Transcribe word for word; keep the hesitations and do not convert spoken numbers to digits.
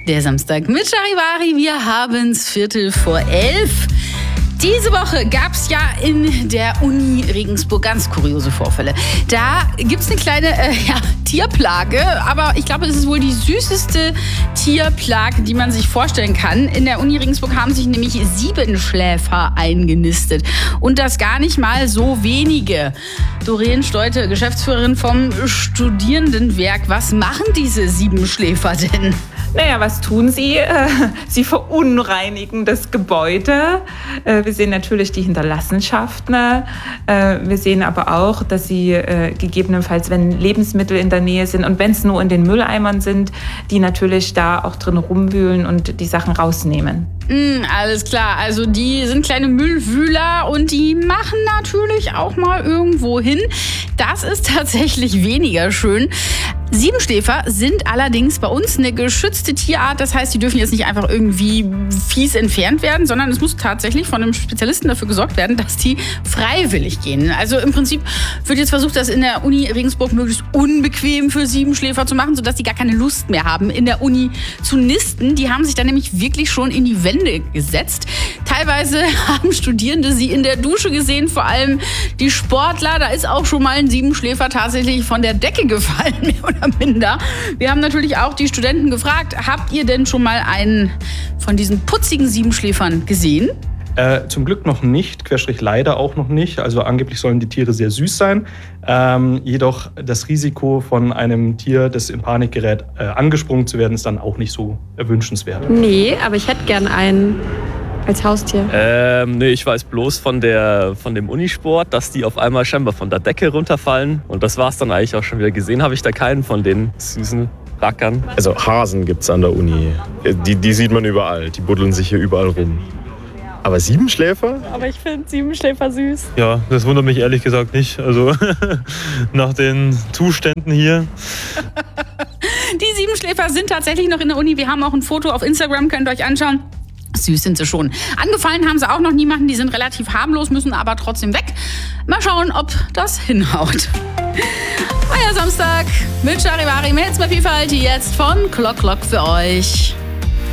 Der Samstag mit Charivari. Wir haben's Viertel vor elf. Diese Woche gab's ja in der Uni Regensburg ganz kuriose Vorfälle. Da gibt's eine kleine äh, ja, Tierplage, aber ich glaube, es ist wohl die süßeste Tierplage, die man sich vorstellen kann. In der Uni Regensburg haben sich nämlich Siebenschläfer eingenistet. Und das gar nicht mal so wenige. Doreen Steute, Geschäftsführerin vom Studierendenwerk. Was machen diese Siebenschläfer denn? Naja, was tun sie? Sie verunreinigen das Gebäude. Wir sehen natürlich die Hinterlassenschaften. Wir sehen aber auch, dass sie gegebenenfalls, wenn Lebensmittel in der Nähe sind und wenn es nur in den Mülleimern sind, die natürlich da auch drin rumwühlen und die Sachen rausnehmen. Mm, alles klar, also die sind kleine Müllwühler und die machen natürlich auch mal irgendwo hin. Das ist tatsächlich weniger schön. Siebenschläfer sind allerdings bei uns eine geschützte Tierart. Das heißt, die dürfen jetzt nicht einfach irgendwie fies entfernt werden, sondern es muss tatsächlich von einem Spezialisten dafür gesorgt werden, dass die freiwillig gehen. Also im Prinzip wird jetzt versucht, das in der Uni Regensburg möglichst unbequem für Siebenschläfer zu machen, sodass die gar keine Lust mehr haben, in der Uni zu nisten. Die haben sich dann nämlich wirklich schon in die Wände gesetzt. Teilweise haben Studierende sie in der Dusche gesehen, vor allem die Sportler. Da ist auch schon mal ein Siebenschläfer tatsächlich von der Decke gefallen, mehr oder minder. Wir haben natürlich auch die Studenten gefragt, habt ihr denn schon mal einen von diesen putzigen Siebenschläfern gesehen? Äh, zum Glück noch nicht, Querstrich leider auch noch nicht. Also angeblich sollen die Tiere sehr süß sein. Ähm, jedoch das Risiko von einem Tier, das in Panik gerät, äh, angesprungen zu werden, ist dann auch nicht so erwünschenswert. Nee, aber ich hätte gern einen als Haustier. Ähm, nee, ich weiß bloß von, der, von dem Unisport, dass die auf einmal scheinbar von der Decke runterfallen. Und das war's dann eigentlich auch schon wieder. Gesehen habe ich da keinen von den süßen Rackern. Also Hasen gibt's an der Uni. Die, die sieht man überall. Die buddeln sich hier überall rum. Aber Siebenschläfer? Aber ich finde Siebenschläfer süß. Ja, das wundert mich ehrlich gesagt nicht. Also nach den Zuständen hier. Die Siebenschläfer sind tatsächlich noch in der Uni. Wir haben auch ein Foto auf Instagram, könnt ihr euch anschauen. Süß sind sie schon. Angefallen haben sie auch noch niemanden. Die sind relativ harmlos, müssen aber trotzdem weg. Mal schauen, ob das hinhaut. Euer Samstag mit Charivari, mit Vielfalt, jetzt von Clock Clock für euch.